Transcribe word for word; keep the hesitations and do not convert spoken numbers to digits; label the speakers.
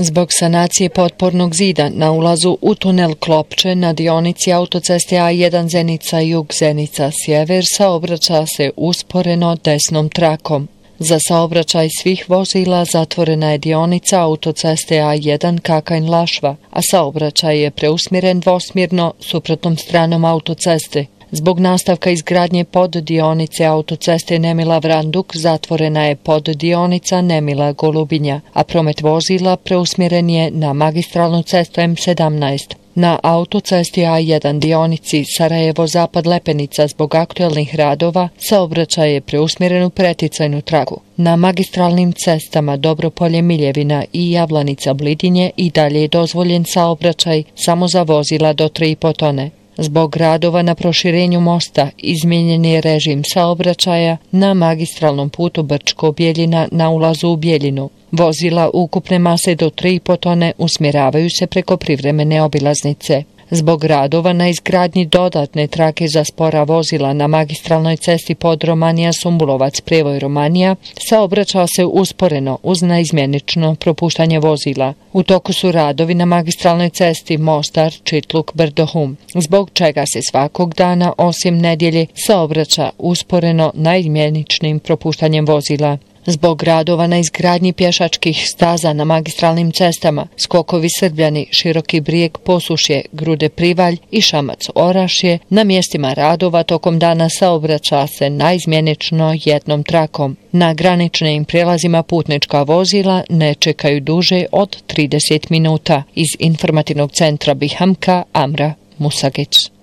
Speaker 1: Zbog sanacije potpornog zida na ulazu u tunel Klopče na dionici autoceste A jedan Zenica jug Zenica sjever saobraća se usporeno desnom trakom. Za saobraćaj svih vozila zatvorena je dionica autoceste A jedan Kakanj-Lašva, a saobraćaj je preusmjeren dvosmjerno suprotnom stranom autoceste. Zbog nastavka izgradnje poddionice autoceste Nemila-Vranduk zatvorena je poddionica Nemila-Golubinja, a promet vozila preusmjeren je na magistralnu cestu M sedamnaest. Na autocesti A jedan dionici Sarajevo-Zapad-Lepenica zbog aktualnih radova saobraćaj je preusmjeren u preticajnu traku. Na magistralnim cestama Dobropolje-Miljevina i Javlanica-Blidinje i dalje je dozvoljen saobraćaj samo za vozila do tri i po tone. Zbog radova na proširenju mosta izmijenjen je režim saobraćaja na magistralnom putu Brčko-Bjeljina na ulazu u Bjeljinu. Vozila ukupne mase do tri i po tone usmjeravaju se preko privremene obilaznice. Zbog radova na izgradnji dodatne trake za spora vozila na magistralnoj cesti pod Romanija-Sumbulovac Prijevoj Romanija saobraća se usporeno uz naizmjenično propuštanje vozila. U toku su radovi na magistralnoj cesti Mostar-Čitluk-Brdo-Hum, zbog čega se svakog dana osim nedjelje saobraća usporeno naizmjeničnim propuštanjem vozila. Zbog radova na izgradnji pješačkih staza na magistralnim cestama Skokovi Srbljani, Široki Brijeg, Posušje, Grude Privalj i Šamac Orašje na mjestima radova tokom dana saobraća se naizmjenično jednom trakom. Na graničnim prijelazima putnička vozila ne čekaju duže od trideset minuta. Iz informativnog centra Bihamka, Amra Musagić.